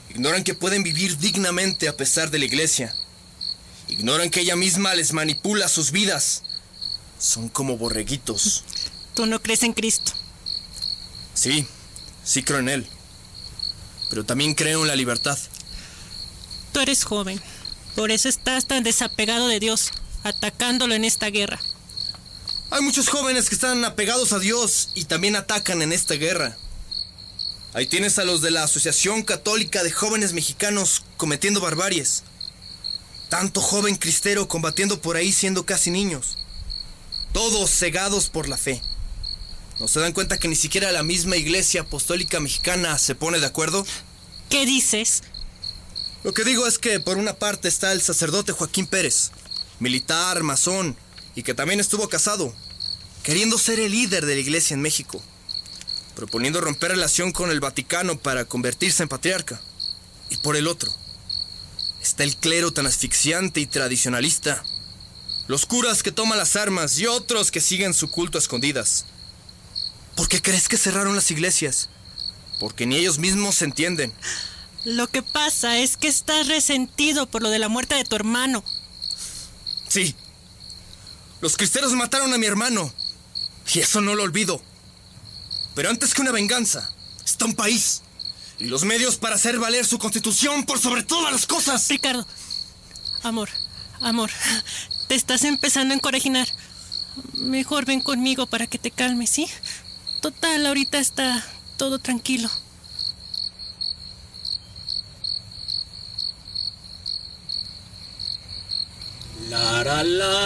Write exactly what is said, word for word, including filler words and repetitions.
Ignoran que pueden vivir dignamente a pesar de la iglesia. Ignoran que ella misma les manipula sus vidas. Son como borreguitos. ¿Tú no crees en Cristo? Sí, sí creo en Él. Pero también creo en la libertad. Tú eres joven. Por eso estás tan desapegado de Dios, atacándolo en esta guerra. Hay muchos jóvenes que están apegados a Dios y también atacan en esta guerra. Ahí tienes a los de la Asociación Católica de Jóvenes Mexicanos cometiendo barbaries. Tanto joven cristero combatiendo por ahí siendo casi niños. Todos cegados por la fe. ¿No se dan cuenta que ni siquiera la misma Iglesia Apostólica Mexicana se pone de acuerdo? ¿Qué dices? Lo que digo es que por una parte está el sacerdote Joaquín Pérez, militar, masón, y que también estuvo casado, queriendo ser el líder de la Iglesia en México, proponiendo romper relación con el Vaticano para convertirse en patriarca. Y por el otro está el clero tan asfixiante y tradicionalista, los curas que toman las armas y otros que siguen su culto a escondidas. ¿Por qué crees que cerraron las iglesias? Porque ni ellos mismos se entienden. Lo que pasa es que estás resentido por lo de la muerte de tu hermano. Sí. Los cristeros mataron a mi hermano. Y eso no lo olvido. Pero antes que una venganza, está un país. Y los medios para hacer valer su constitución por sobre todas las cosas. Ricardo, amor, amor, te estás empezando a encorajinar. Mejor ven conmigo para que te calmes, ¿sí? Total, ahorita está todo tranquilo. La la la